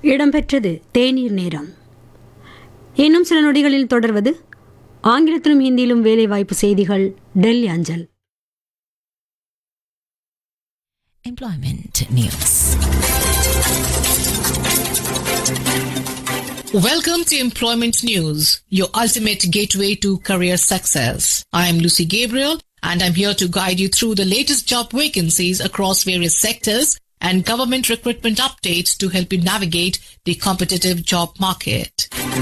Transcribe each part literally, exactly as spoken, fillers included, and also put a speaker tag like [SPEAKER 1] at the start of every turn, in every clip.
[SPEAKER 1] இடம்பெற்றது தேநீர் நேரம். இன்னும் சில நொடிகளில் தொடர்வது ஆங்கிலத்திலும் ஹிந்தியிலும் வேலைவாய்ப்பு செய்திகள் டெல்லி அஞ்சல்.
[SPEAKER 2] Employment news.
[SPEAKER 3] Welcome to Employment News, your ultimate gateway to career success. I am Lucy Gabriel and I'm here to guide you through the latest job vacancies across various sectors and government recruitment updates to help you navigate the competitive job market.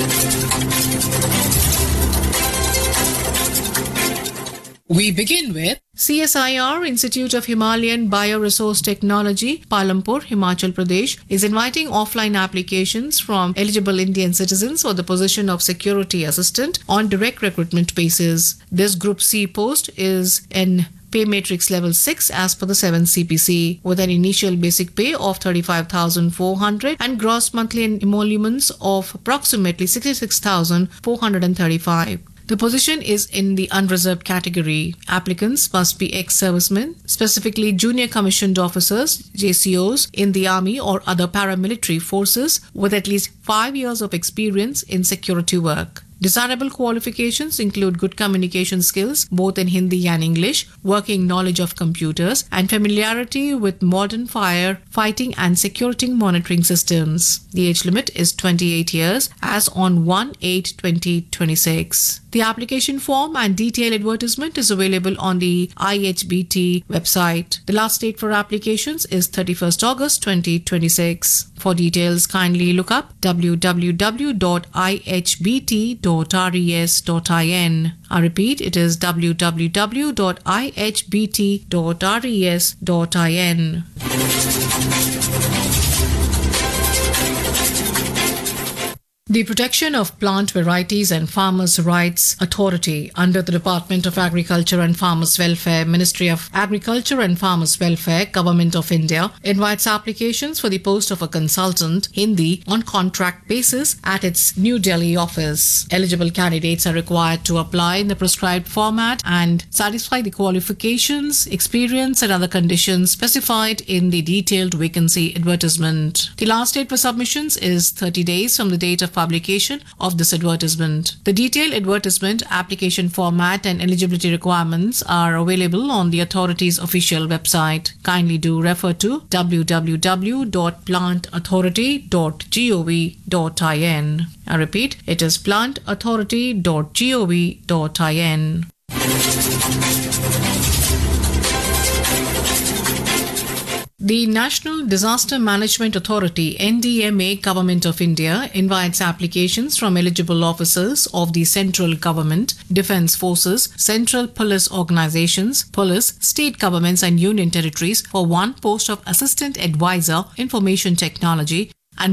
[SPEAKER 3] We begin with C S I R, Institute of Himalayan Bioresource Technology, Palampur, Himachal Pradesh, is inviting offline applications from eligible Indian citizens for the position of security assistant on direct recruitment basis. This Group C post is in Pay Matrix Level six as per the seventh C P C, with an initial basic pay of thirty-five thousand four hundred and gross monthly emoluments of approximately sixty-six thousand four hundred thirty-five. The position is in the unreserved category. Applicants must be ex-servicemen, specifically junior commissioned officers, J C Os, in the army or other paramilitary forces with at least five years of experience in security work. Desirable qualifications include good communication skills, both in Hindi and English, working knowledge of computers, and familiarity with modern fire, fighting and security monitoring systems. The age limit is twenty-eight years as on one eight twenty twenty-six. The application form and detailed advertisement is available on the I H B T website. The last date for applications is thirty-first August twenty twenty-six. For details, kindly look up w w w dot i h b t dot res dot in. I repeat, it is w w w dot i h b t dot res dot in. The Protection of Plant Varieties and Farmers' Rights Authority under the Department of Agriculture and Farmers' Welfare, Ministry of Agriculture and Farmers' Welfare, Government of India, invites applications for the post of a consultant Hindi on contract basis at its New Delhi office. Eligible candidates are required to apply in the prescribed format and satisfy the qualifications, experience and other conditions specified in the detailed vacancy advertisement. The last date for submissions is thirty days from the date of publication of this advertisement. The detailed advertisement, application format and eligibility requirements are available on the authority's official website. Kindly do refer to w w w dot plant authority dot gov dot in. I repeat, it is plant authority dot gov dot in. The National Disaster Management Authority, N D M A, Government of India, invites applications from eligible officers of the central government, defence forces, central police organisations, police, state governments and union territories for one post of Assistant Advisor, Information Technology,